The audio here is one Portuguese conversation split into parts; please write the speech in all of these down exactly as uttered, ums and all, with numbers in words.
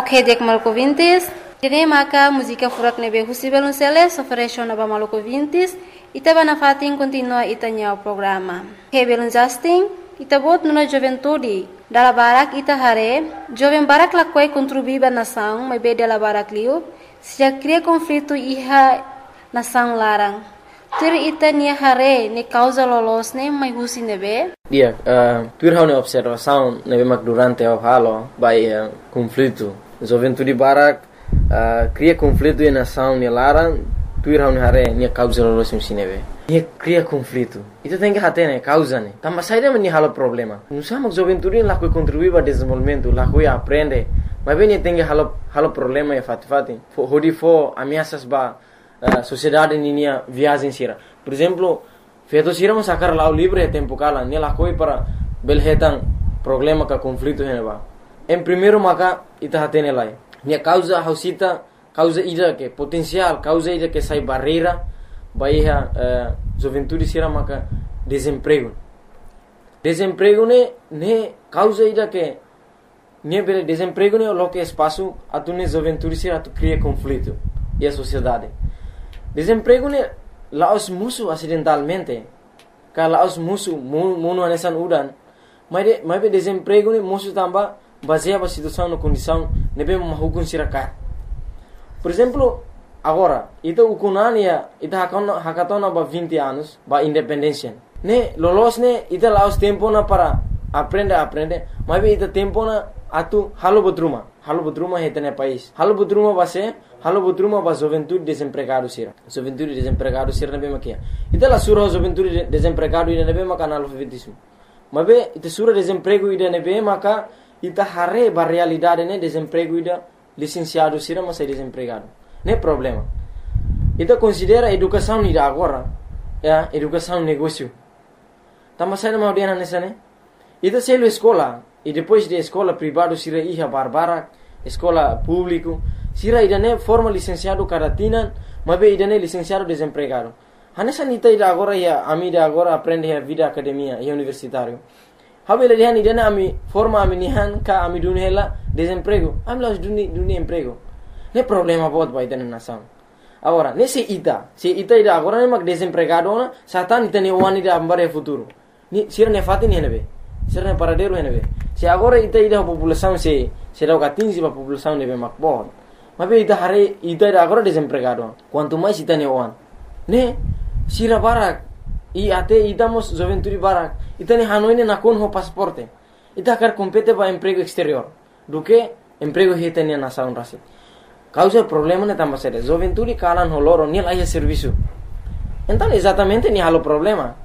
Ok, dek maluco vintis. Kini maka música furak nebe husi belunceles ofereció naba maluco vintis. Ita bana fatin continua itanya o programa. He belun Justin, ita bot nuna juventude. Dala barak ita hare, jovem barak lakwai contribuiba nação, mas be dala barak liu. Se já cria conflito iha nação larang. Tur ita nia hare ne causa lolos ne mai husi nebe. Dia, uh, tur hau ne observação nebe mak durante o halo by uh, conflito. Juventude barak uh, cria conflito e nação ne larang. Tur hau ne hare nia causa lolos ne nebe. Nia cria conflito. Ita tem que hate ne causa ne. Tamba saída me ni halo problema. Não sama juventude lá que contribui para desenvolvimento, lá que aprende. Mas bem tem que halo halo problema e fati fati. Hodi fo ameaças ba Uh, sociedade ninia viagem sira. Por exemplo, feito sira mas sacar lá o livre é tempo cala, nem lá coi para belhetan problema ka conflito heneba. Em primeiro maka ita hatene lá. Nia causa hausita, causa ida que potencial, causa ida que sai barreira, baia uh, juventude sira maka desemprego. Desemprego ne ne causa ida que ne bele desemprego ne lo que espaço atune juventude sira tu cria conflito e a sociedade. Desemprego ne laos musuh acidentalmente. Ka laos musuh muno anesan udan. Mas de, mas be desemprego ne musuh tamba baseia ba situação no condição nebe mahukun siraka. Por exemplo, agora, ita ukunania ita hakona hakatona ba vinte anos ba independência. Ne lolos ne ita laos tempo na para aprende aprende, mas be ita tempo na atu halo botruma. Halo botruma hetene país. Halo botruma base Halo botruma ba juventude desempregado sira. Juventude desempregado sira nebe makia. Ita la sura juventude desempregado ida nebe maka analfabetismo. Mabe ita sura desemprego ida nebe maka ita hare ba realidade ne desemprego ida licenciado sira mas é desempregado. Ne problema. Ita considera educação ida agora, ya, educação negócio. Tama sai na audiana nessa ne. Ita selo escola e depois de escola privado sira iha barbara, escola público sira idane forma licenciado caratina, mas be idane licenciado desempregado. Hanessa nita ida agora ya ami ida agora aprende a vida academia e universitário. Habele dihan idane ami forma ami nihan ka ami dunhela desemprego. Ami las duni duni emprego. Ne problema bot ba idane nação. Agora, nesse ita, se ita ida agora ne mak desempregado na, satan ita ne wani ida ambare futuro. Ni sira ne fati ni henebe. Sira ne paradero henebe. Se agora ita ida população se se dá quinze ba população nebe mak bot. Mas ita hari ita agora desempregado. Quanto mais ita ne wan. Ne sira barak i ate ita mos juventude barak. Ita ne hanoi ne nakon ho pasporte. Ita kar compete ba emprego exterior. Do que emprego hita ne nação rasi. Causa problema ne tamba sere. Juventude kalan ho loro ni laia serviço. Então exatamente ni halo problema.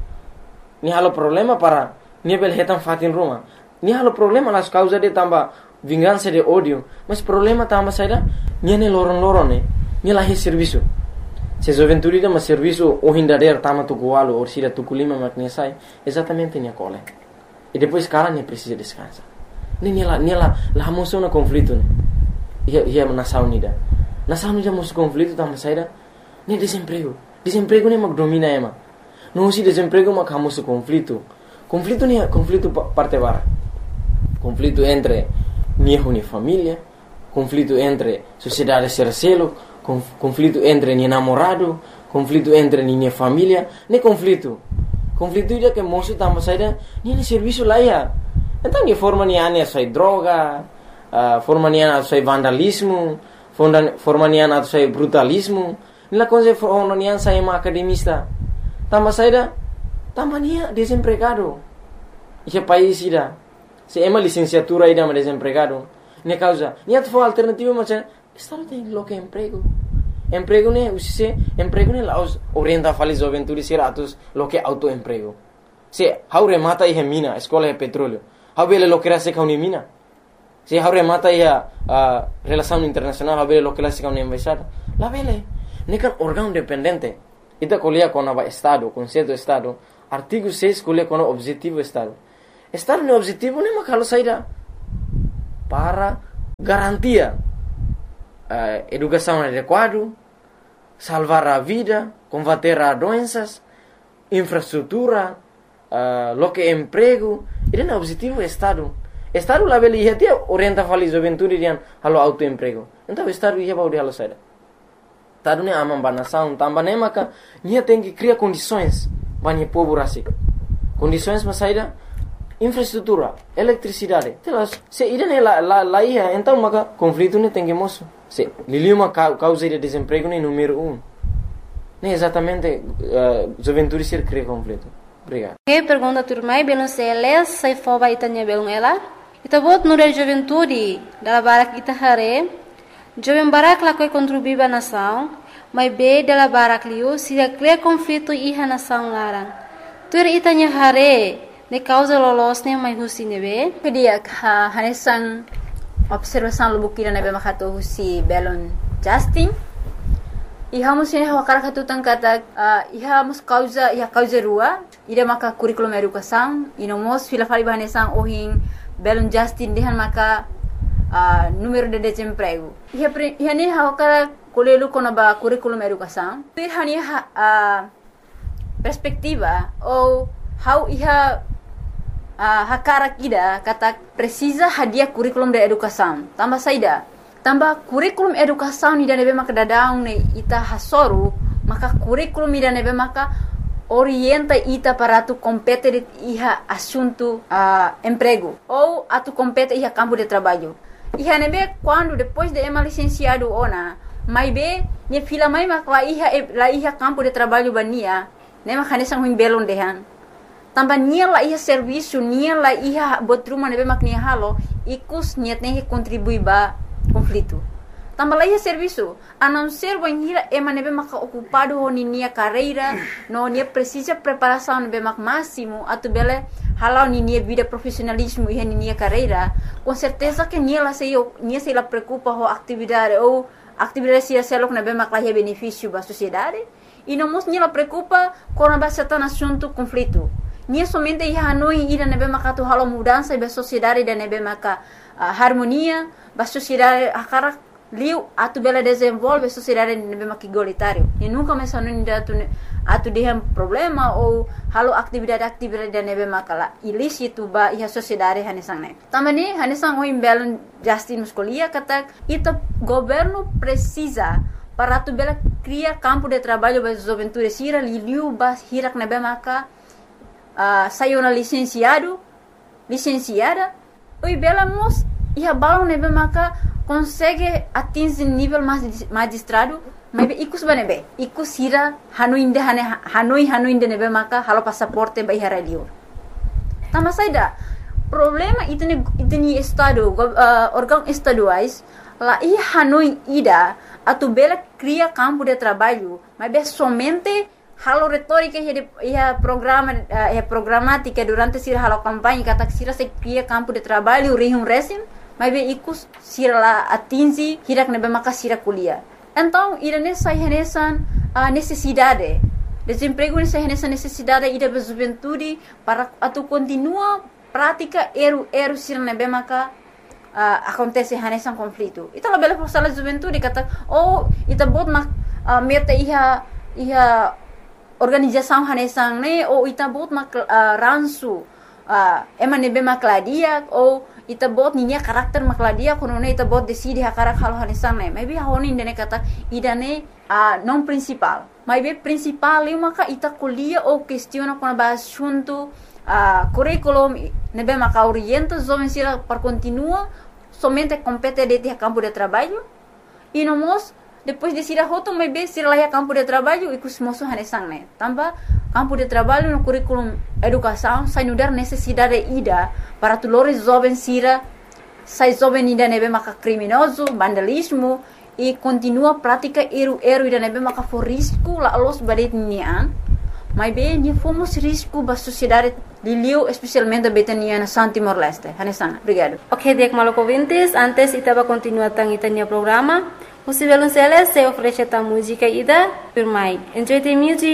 Ni halo problema para ni bel hetan fatin ruma. Ni halo problema las causa de tamba vingança de ódio, mas problema tamba saída niane loron-loron ne, ni lahi serviço. Se juventude dá serviço o hindader tama tukualo ou sira tukulima maknia sai, exatamente nia cole. E depois cara ne precisa descansar. Ni ni la ni la la moção na conflito ne. Ia ia nação unida. Nação unida moção conflito tamba saída ni desemprego. Desemprego ne mak domina ema. Não se desemprego mak hamoso conflito. Conflito ni conflito parte bara. Conflito entre niho ni família, conflito entre sociedade sercelo, conflito entre ni namorado, conflito entre ni família, ne conflito. Conflito ida que moço tamba saída, ni ne serviço lá ia. Então ni forma ni ane sai droga, uh, forma ni ane sai vandalismo, forma ni ane sai brutalismo, ni la coisa forma ni ane sai ma academista. Tamba saída, tamba ni desempregado. Ike país ida. Se ema licenciatura ida ma desempregado. Ne causa, ni at for alternativa mas estado tem lo que emprego. Emprego ne usise, emprego ne laos orienta fali juventude siratus lo que autoemprego. Se haure mata e mina, escola e petróleo. Habele lo que rase ka mina. Se haure mata e a uh, relação internacional, habele lo que rase ka embaixada. La vele, ne kan órgão dependente. Ita colia com a estado, conceito estado. Artigo seis colia com o objetivo estado. Estado no objetivo ne makalo saída para garantia uh, educação adequada, salvar a vida, combater a doenças, infraestrutura, uh, lo que emprego. Esse é o objetivo do Estado. Estado lá beli ia tia orienta fali juventude dian halo autoemprego. Então estado ia baudi halo saida. Tadu ne amam banação, tamba ne maka nia tem que criar condições bani povo rasik. Condições mas saida infraestrutura, eletricidade. Telas se ida ne la la la ia então maka conflito ne tem que moço. Se lili uma causa de desemprego ne número um. Nem exatamente uh, juventude ser cria conflito. Obrigado. Que pergunta turmai belum seles sai foba itanya belum ela. Ita bot no da juventude da barak ita hare. Jovem barak la koi contribuir ba nação, mas be da barak liu se cria conflito iha nação larang. Tur itanya hare ne causa lolos ne mai husi nebe. Kedia ha hanesan observação lubukira nebe makato husi belon Justin. Iha mus ini hawakara katutan kata uh, iha mus causa iha causa rua ida maka curriculum educação ino mos fila fali bahanesang ohin belum Justin dehan maka uh, número de desemprego iha pre, iha ni hawakara kolelu kono ba curriculum educação ir hani ha, uh, perspectiva ou how iha uh, hakara kida kata precisa hadiah curriculum de educação tambah saida tambah kurikulum educação ida nebe maka dadang ne ita hasoru maka kurikulum ida nebe maka orienta ita para tu compete iha assunto uh, emprego ou atu compete iha campo de trabalho iha nebe quando depois de ema licenciado ona mai be ne fila mai maka iha la iha campo de trabalho bania ne maka nesang huim belon dehan tambah nia la iha serviço nia la iha botruma nebe mak nia halo ikus niat ne contribui ba conflito. Tambah lagi serviço, a não ser banhira ema nebe maka ocupado honi nia carreira, no nia precisa preparação nebe mak máximo, atu bele halau ni nia vida profissionalismo e ni nia carreira, com certeza que nia la sei nia sei la preocupa ho atividade ou atividade se selok nebe mak lah benefício ba sociedade, e não mos nia la preocupa com ba certain assunto conflito. Nia somente ia hanoi ida nebe maka tu halau mudança ba sociedade da nebe maka uh, harmonia ba sociedade akara liu atu bela desenvolve a sociedade nebe mak igualitário e nunca mais anu atu atu dehem problema ou halo atividade atividade da nebe makala ilícito ba ia sociedade hanesang ne tamani hanesang o imbelon Justin muscolia kata ita governo precisa para tu bela criar campo de trabalho ba juventude sira liu ba hirak nebe maka uh, sayona licenciado licenciada oi bela mos ia balão nebe maka consegue atingir nível magistrado mas ikus ba nebe ikus hira hanuinde hane hanoi hanuinde nebe maka halo passaporte ba ihara liur tambah saida problema itene itene estado uh, órgão estaduais lá i hanoi ida atu bela cria campo de trabalho mas be somente halo retórica e a programa e a programática durante sira halo campanha kata sira se cria campo de trabalho rihum resim mas be ikus sira la atingi hirak nebe maka sira kuliah. Então irane sai renesan a necessidade desemprego ne sai renesan necessidade ida be juventude para atu continua prática eru eru sira nebe maka uh, acontece renesan conflito. Ita la bela forsala juventude kata oh ita bot mak uh, meta iha iha organização hanesang ne ou ita bot mak uh, ransu uh, ema nebe makladia ou ita bot ninya karakter makladia kono ne ita bot decide hakarak halo hanesang ne maybe honi ndene kata idane uh, non principal maybe principal eu maka ita kuliah ou questiona kono ba assunto uh, curriculum nebe maka orienta jovem sira para continua somente compete de ter campo de trabalho e no mos depois de sira hoto maybe sira lá campo de trabalho e kus moso hanesang ne tambah campo de trabalho no curriculum educação sai nudar necessidade ida para tulores jovem sira sai jovem ida nebe maka criminoso vandalismo e continua prática eru eru ida nebe maka for risco la los badet nian mas bem ni fomos risco ba sociedade liliu especialmente betania na San Timor Leste hanesang obrigado. Ok, dek maloko vintes antes itaba continua tang itania programa. Você vai se oferecer a música ida, por mais. Enjoy the music.